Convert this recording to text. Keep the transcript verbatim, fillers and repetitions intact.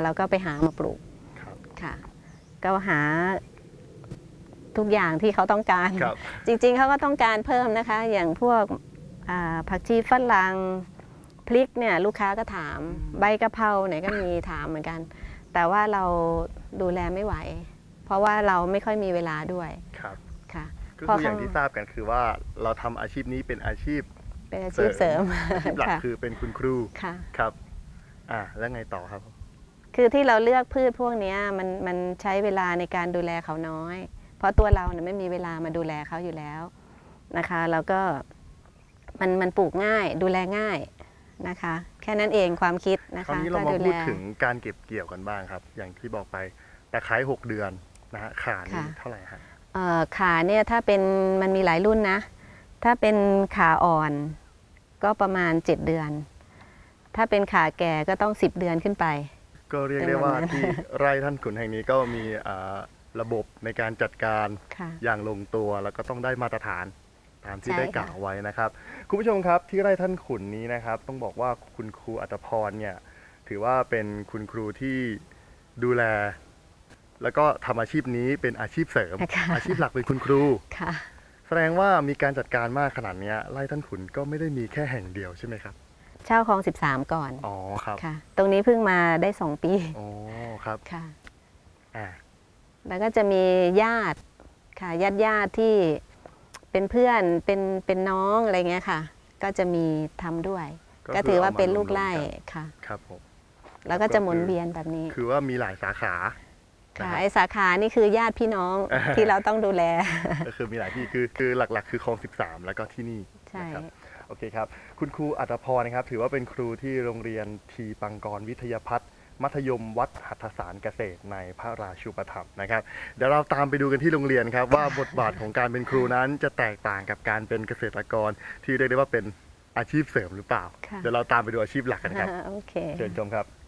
เราก็ไปหามาปลูกค่ะก็หาทุกอย่างที่เขาต้องการจริงๆเขาก็ต้องการเพิ่มนะคะอย่างพวกผักชีฝรั่งพริกเนี่ยลูกค้าก็ถามใบกะเพราเนี่ยก็มีถามเหมือนกันแต่ว่าเราดูแลไม่ไหวเพราะว่าเราไม่ค่อยมีเวลาด้วยครับค่ะก็คืออย่างที่ทราบกันคือว่าเราทำอาชีพนี้เป็นอาชีพเป็นอาชีพเสริมอาชีพหลักคือเป็นคุณครูค่ะครับอ่าแล้วไงต่อครับคือที่เราเลือกพืชพวกนี้มันมันใช้เวลาในการดูแลเขาน้อยเพราะตัวเราเนี่ยไม่มีเวลามาดูแลเขาอยู่แล้วนะคะแล้วก็มันมันปลูกง่ายดูแลง่ายนะคะแค่นั้นเองความคิดนะคะคราวนี้เรามาพูดถึงการเก็บเกี่ยวกันบ้างครับอย่างที่บอกไปตะไคร้หกเดือนนะฮะขานี่เท่าไหร่ฮะขาเนี่ยถ้าเป็นมันมีหลายรุ่นนะถ้าเป็นขาอ่อนก็ประมาณเจ็ดเดือนถ้าเป็นขาแก่ก็ต้องสิบเดือนขึ้นไปก็เรียกได้ว่าที่ไร่ท่านขุนแห่งนี้ก็มีระบบในการจัดการอย่างลงตัวแล้วก็ต้องได้มาตรฐานตามที่ได้กล่าวไว้นะครับคุณผู้ชมครับที่ไร่ท่านขุนนี้นะครับต้องบอกว่าคุณครูอัตพรเนี่ยถือว่าเป็นคุณครูที่ดูแลแล้วก็ทำอาชีพนี้เป็นอาชีพเสริมอาชีพหลักเป็นคุณครูแสดงว่ามีการจัดการมากขนาดนี้ไร่ท่านขุนก็ไม่ได้มีแค่แห่งเดียวใช่ไหมครับเช่าคลองสิบสามก่อนอ๋อครับค่ะตรงนี้เพิ่งมาได้สองปีอ๋อครับค่ะอ่าแล้วก็จะมีญาติค่ะญาติญาติที่เป็นเพื่อนเป็นเป็นน้องอะไรเงี้ยค่ะก็จะมีทำด้วยก็ถือว่าเป็นลูกไร่ค่ะครับผมแล้วก็จะหมุนเวียนแบบนี้คือว่ามีหลายสาขาค่ะไอสาขานี่คือญาติพี่น้องที่เราต้องดูแลก็คือมีหลายที่คือคือหลักๆคือคลองสิบสามแล้วก็ที่นี่ใช่โอเคครับคุณครูอัตพรนะครับถือว่าเป็นครูที่โรงเรียนทีปังกรวิทยาพัฒน์มัธยมวัดหัตถสารเกษตรในพระราชูปถัมภ์นะครับเดี๋ยวเราตามไปดูกันที่โรงเรียนครับว่าบทบาทของการเป็นครูนั้นจะแตกต่างกับการเป็นเกษตรกรที่เรียกได้ว่าเป็นอาชีพเสริมหรือเปล่าเดี๋ยวเราตามไปดูอาชีพหลักกันครับโอเคเชิญชมครับ